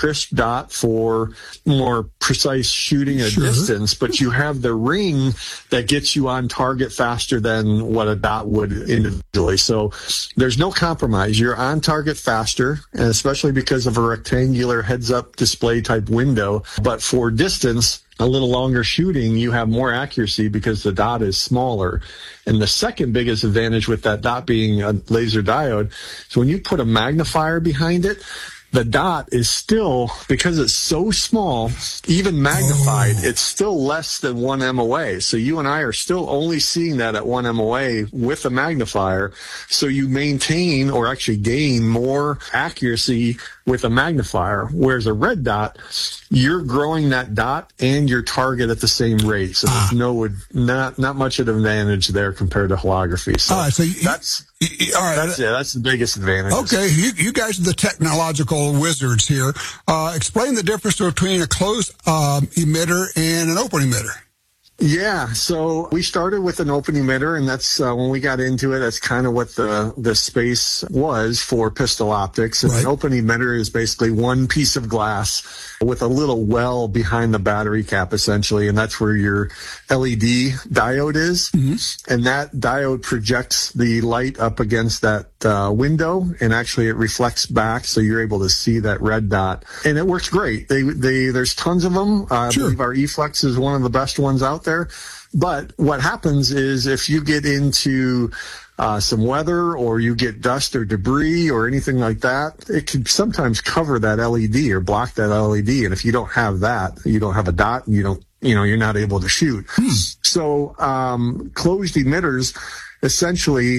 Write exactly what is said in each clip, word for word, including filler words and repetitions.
crisp dot for more precise shooting at Sure. distance, but you have the ring that gets you on target faster than what a dot would individually. So there's no compromise. You're on target faster, and especially because of a rectangular heads-up display type window. But for distance, a little longer shooting, you have more accuracy because the dot is smaller. And the second biggest advantage with that dot being a laser diode is when you put a magnifier behind it, the dot is still, because it's so small, even magnified, oh. it's still less than one M O A. So you and I are still only seeing that at one M O A with a magnifier. So you maintain or actually gain more accuracy with a magnifier. Whereas a red dot, you're growing that dot and your target at the same rate. So there's ah. no, not, not much of an advantage there compared to holography. So, all right, so you, that's, you, all right. that's, yeah, that's the biggest advantage. Okay, you, you guys are the technological wizards here. Uh, explain the difference between a closed um, emitter and an open emitter. Yeah, so we started with an open emitter, and that's uh, when we got into it, that's kind of what the, the space was for pistol optics. And right. An open emitter is basically one piece of glass with a little well behind the battery cap, essentially, and that's where your L E D diode is. Mm-hmm. And that diode projects the light up against that uh, window, and actually it reflects back, so you're able to see that red dot. And it works great. They, they, there's tons of them. Uh, sure. I believe our E-Flex is one of the best ones out there. But what happens is if you get into uh, some weather or you get dust or debris or anything like that, it can sometimes cover that L E D or block that L E D. And if you don't have that, you don't have a dot, and you don't, you know, you're not able to shoot. Hmm. So um, closed emitters essentially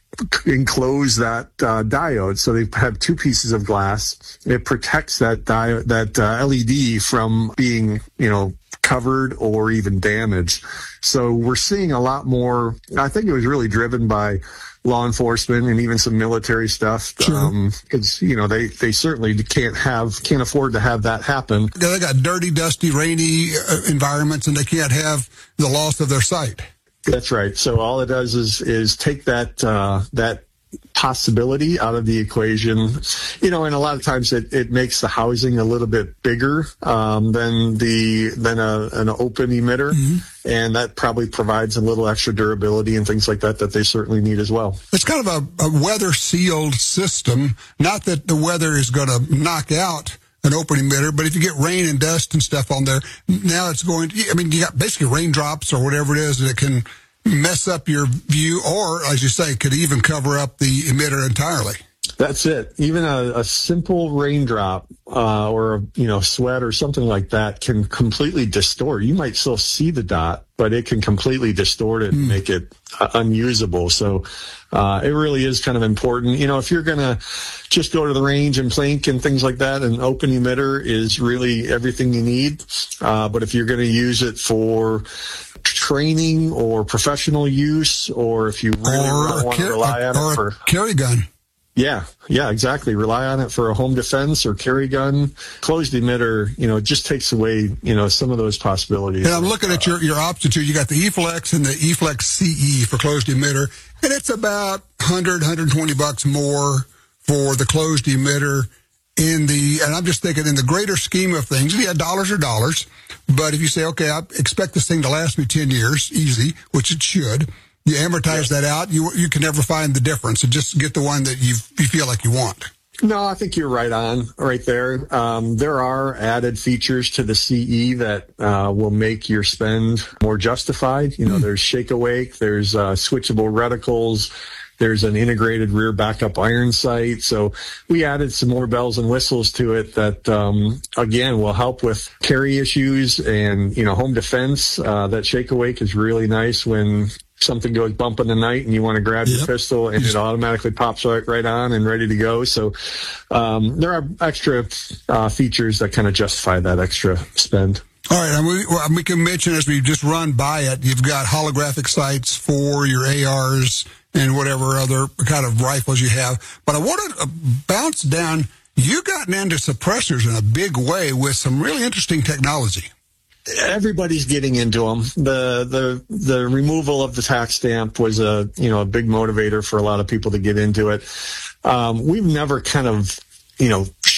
enclose that uh, diode. So they have two pieces of glass. It protects that diode, that uh, L E D from being, you know, covered or even damaged. So we're seeing a lot more. I think it was really driven by law enforcement and even some military stuff. Sure. Um, it's, you know, they, they certainly can't have, can't afford to have that happen. They got dirty, dusty, rainy uh, environments, and they can't have the loss of their sight. That's right. So all it does is, is take that, uh, that possibility out of the equation, you know, and a lot of times it, it makes the housing a little bit bigger um, than the than a, an open emitter, mm-hmm. and that probably provides a little extra durability and things like that that they certainly need as well. It's kind of a, a weather-sealed system. Not that the weather is going to knock out an open emitter, but if you get rain and dust and stuff on there, now it's going to, I mean, you got basically raindrops or whatever it is that can mess up your view, or, as you say, could even cover up the emitter entirely. That's it. Even a, a simple raindrop uh, or, a, you know, sweat or something like that can completely distort. You might still see the dot, but it can completely distort it and mm. make it uh, unusable. So uh, it really is kind of important. You know, if you're going to just go to the range and plink and things like that, an open emitter is really everything you need. Uh, but if you're going to use it for training or professional use, or if you really or want to rely on or it for a carry gun. Yeah, yeah, exactly. Rely on it for a home defense or carry gun. Closed emitter, you know, it just takes away, you know, some of those possibilities. And I'm looking at your, your options here. You got the E-Flex and the E-Flex C E for closed emitter, and it's about one hundred, one hundred twenty bucks more for the closed emitter in the, and I'm just thinking in the greater scheme of things, yeah, dollars are dollars. But if you say, okay, I expect this thing to last me ten years, easy, which it should, you amortize that out, you you can never find the difference, and just get the one that you you feel like you want. No, I think you're right on, right there. Um, there are added features to the C E that uh, will make your spend more justified. You know, mm. there's shake awake, there's uh, switchable reticles, there's an integrated rear backup iron sight. So we added some more bells and whistles to it that, um, again, will help with carry issues and, you know, home defense. Uh, that shake awake is really nice when something goes bump in the night and you want to grab yep. your pistol, and it automatically pops right, right on and ready to go. So um, there are extra uh, features that kind of justify that extra spend. All right, and we, well, we can mention as we just run by it, you've got holographic sights for your A Rs and whatever other kind of rifles you have. But I want to bounce down. You've gotten into suppressors in a big way with some really interesting technology. Everybody's getting into them. The the the removal of the tax stamp was a you know a big motivator for a lot of people to get into it. Um, we've never kind of you know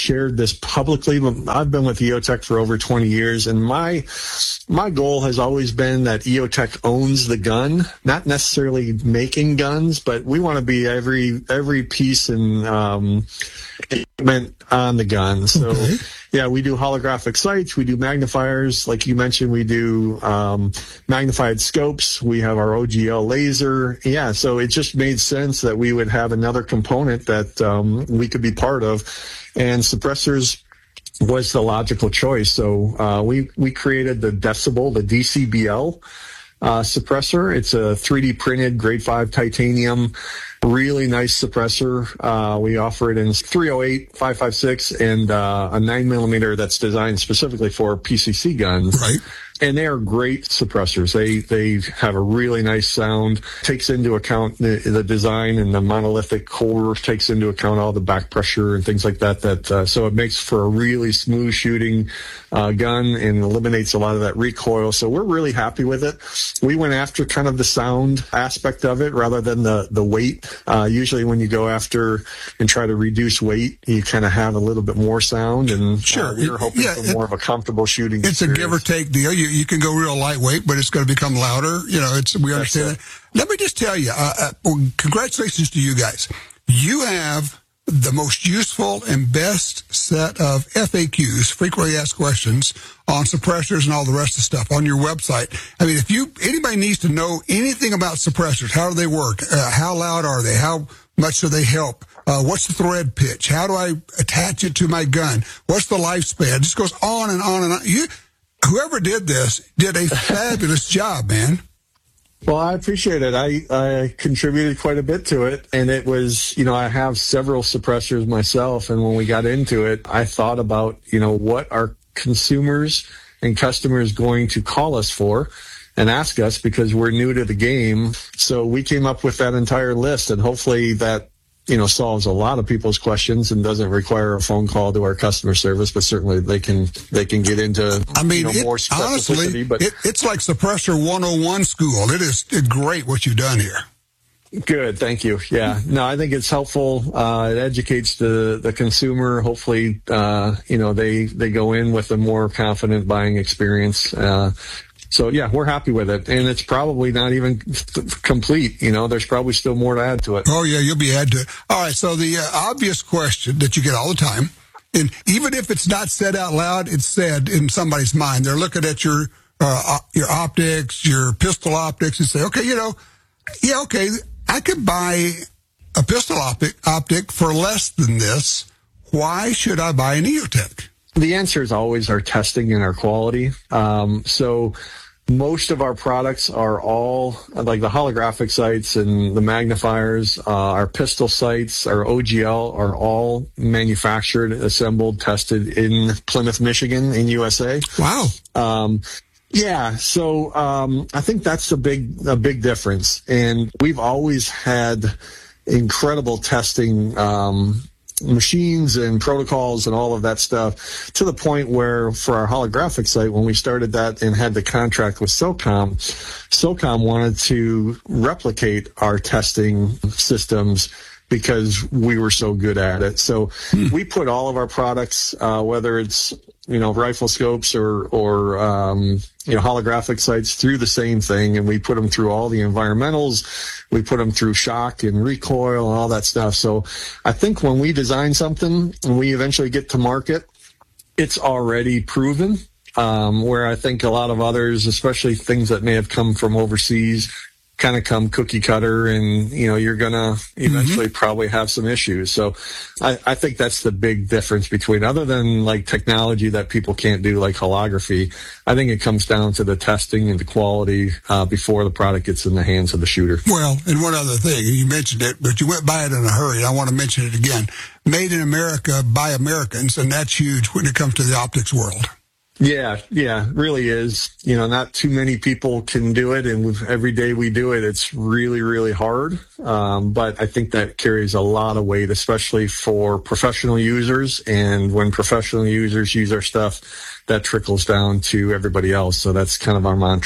shared this publicly, but I've been with EOTech for over twenty years, and my my goal has always been that EOTech owns the gun, not necessarily making guns, but we want to be every every piece and um, equipment on the gun. So, okay. Yeah, we do holographic sights, we do magnifiers, like you mentioned, we do um, magnified scopes, we have our O G L laser. Yeah, so it just made sense that we would have another component that um, we could be part of, and suppressors was the logical choice. So uh, we we created the Decibel, the D C B L uh, suppressor. It's a three D printed grade five titanium, really nice suppressor. Uh, we offer it in three oh eight, five five six, and uh, a nine millimeter that's designed specifically for P C C guns. Right. And they are great suppressors. They they have a really nice sound, takes into account the, the design, and the monolithic core takes into account all the back pressure and things like that. That uh, so it makes for a really smooth shooting uh, gun and eliminates a lot of that recoil. So we're really happy with it. We went after kind of the sound aspect of it rather than the, the weight. Uh, usually when you go after and try to reduce weight, you kind of have a little bit more sound. And sure. uh, we were hoping yeah, for more it, of a comfortable shooting It's experience. A give or take deal. You, you can go real lightweight, but it's going to become louder. You know, it's we understand that. Let me just tell you, uh, uh, well, congratulations to you guys. You have the most useful and best set of F A Qs, frequently asked questions, on suppressors and all the rest of the stuff on your website. I mean, if you anybody needs to know anything about suppressors, how do they work? Uh, how loud are they? How much do they help? Uh, what's the thread pitch? How do I attach it to my gun? What's the lifespan? It just goes on and on and on. You, whoever did this did a fabulous job, man. Well, I appreciate it. I, I contributed quite a bit to it. And it was, you know, I have several suppressors myself. And when we got into it, I thought about, you know, what are consumers and customers going to call us for and ask us, because we're new to the game. So we came up with that entire list, and hopefully that, you know, solves a lot of people's questions and doesn't require a phone call to our customer service, but certainly they can they can get into I mean, you know, it, more specificity. Honestly, but it, it's like Suppressor one oh one school. It is great what you've done here. Good, thank you. Yeah, no, I think it's helpful. Uh, it educates the the consumer. Hopefully, uh, you know, they they go in with a more confident buying experience. Uh, So, yeah, we're happy with it. And it's probably not even th- complete. You know, there's probably still more to add to it. Oh, yeah, you'll be added to it. All right, so the uh, obvious question that you get all the time, and even if it's not said out loud, it's said in somebody's mind. They're looking at your uh, your optics, your pistol optics, and say, okay, you know, yeah, okay, I could buy a pistol optic, optic for less than this. Why should I buy an EOTech? The answer is always our testing and our quality. Um, so most of our products are all, like the holographic sights and the magnifiers, uh, our pistol sights, our O G L are all manufactured, assembled, tested in Plymouth, Michigan, in U S A. Wow. Um, yeah, so um, I think that's a big, a big difference. And we've always had incredible testing um machines and protocols and all of that stuff, to the point where for our holographic sight, when we started that and had the contract with SOCOM, SOCOM wanted to replicate our testing systems because we were so good at it. So hmm. we put all of our products, uh, whether it's, you know, rifle scopes or, or, um, you know, holographic sights, through the same thing. And we put them through all the environmentals. We put them through shock and recoil and all that stuff. So I think when we design something and we eventually get to market, it's already proven. Um, where I think a lot of others, especially things that may have come from overseas, kind of come cookie cutter, and, you know, you're going to eventually mm-hmm. probably have some issues. So I, I think that's the big difference between, other than like technology that people can't do, like holography, I think it comes down to the testing and the quality uh, before the product gets in the hands of the shooter. Well, and one other thing, you mentioned it, but you went by it in a hurry. I want to mention it again. Made in America by Americans, and that's huge when it comes to the optics world. Yeah, yeah, really is. You know, not too many people can do it, and with, every day we do it, it's really, really hard. Um, but I think that carries a lot of weight, especially for professional users. And when professional users use our stuff, that trickles down to everybody else. So that's kind of our mantra.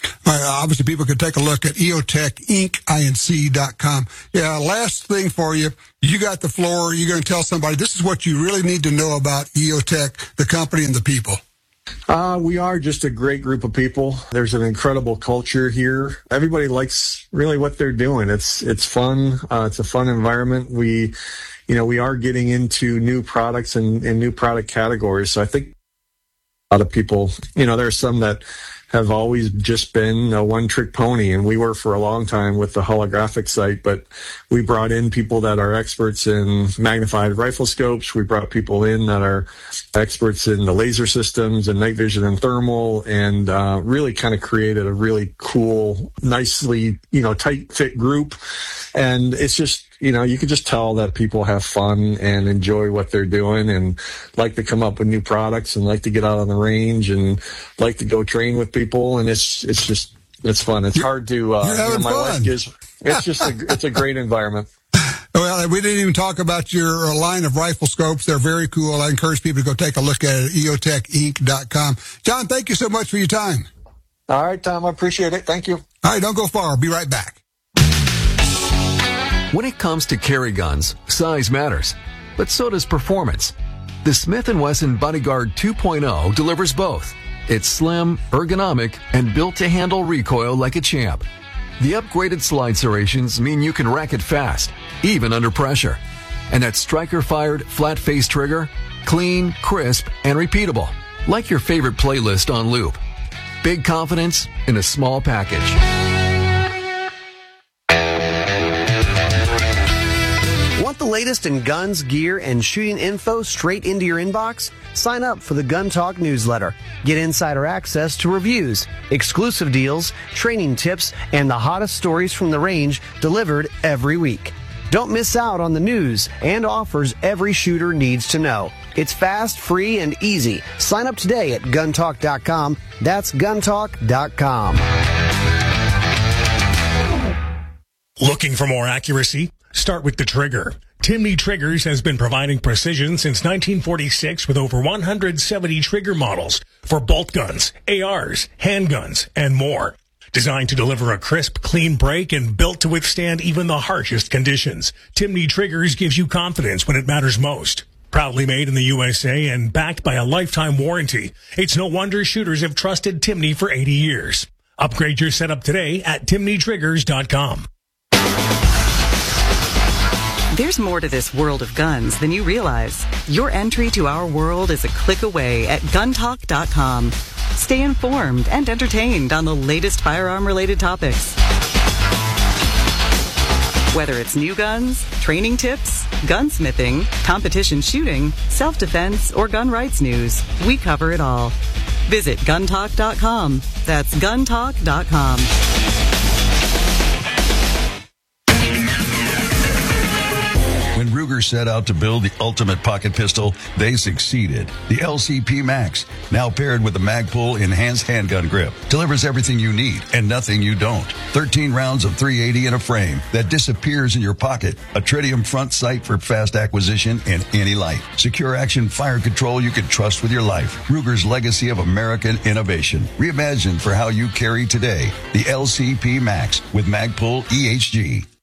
Uh, obviously, people could take a look at eotech inc dot com. Yeah, last thing for you. You got the floor. You're going to tell somebody this is what you really need to know about EOTech, the company, and the people. Uh, we are just a great group of people. There's an incredible culture here. Everybody likes really what they're doing. It's it's fun. Uh, it's a fun environment. We, you know, we are getting into new products and, and new product categories. So I think a lot of people, you know, there are some that have always just been a one-trick pony, and we were for a long time with the holographic sight, but we brought in people that are experts in magnified rifle scopes. We brought people in that are experts in the laser systems and night vision and thermal, and uh, really kind of created a really cool, nicely, you know, tight-fit group. And it's just, you know, you can just tell that people have fun and enjoy what they're doing and like to come up with new products and like to get out on the range and like to go train with people. And it's it's just, it's fun. It's hard to, uh, You're having you know, my fun. wife gives, it's just a, it's a great environment. Well, we didn't even talk about your line of rifle scopes. They're very cool. I encourage people to go take a look at it at eotech inc dot com. John, thank you so much for your time. All right, Tom, I appreciate it. Thank you. All right, don't go far. I'll be right back. When it comes to carry guns, size matters, but so does performance. The Smith and Wesson Bodyguard two point oh delivers both. It's slim, ergonomic, and built to handle recoil like a champ. The upgraded slide serrations mean you can rack it fast, even under pressure. And that striker-fired, flat-face trigger, clean, crisp, and repeatable, like your favorite playlist on loop. Big confidence in a small package. Want the latest in guns, gear, and shooting info straight into your inbox? Sign up for the Gun Talk newsletter. Get insider access to reviews, exclusive deals, training tips, and the hottest stories from the range delivered every week. Don't miss out on the news and offers every shooter needs to know. It's fast, free, and easy. Sign up today at gun talk dot com. That's gun talk dot com. Looking for more accuracy? Start with the trigger. Timney Triggers has been providing precision since nineteen forty-six with over one hundred seventy trigger models for bolt guns, A Rs, handguns, and more. Designed to deliver a crisp, clean break and built to withstand even the harshest conditions, Timney Triggers gives you confidence when it matters most. Proudly made in the U S A and backed by a lifetime warranty, it's no wonder shooters have trusted Timney for eighty years. Upgrade your setup today at timney triggers dot com. There's more to this world of guns than you realize. Your entry to our world is a click away at gun talk dot com. Stay informed and entertained on the latest firearm-related topics. Whether it's new guns, training tips, gunsmithing, competition shooting, self-defense, or gun rights news, we cover it all. Visit gun talk dot com. That's gun talk dot com. When Ruger set out to build the ultimate pocket pistol, they succeeded. The L C P Max, now paired with the Magpul enhanced handgun grip, delivers everything you need and nothing you don't. thirteen rounds of three eighty in a frame that disappears in your pocket. A tritium front sight for fast acquisition in any light. Secure action fire control you can trust with your life. Ruger's legacy of American innovation. Reimagined for how you carry today. The L C P Max with Magpul E H G.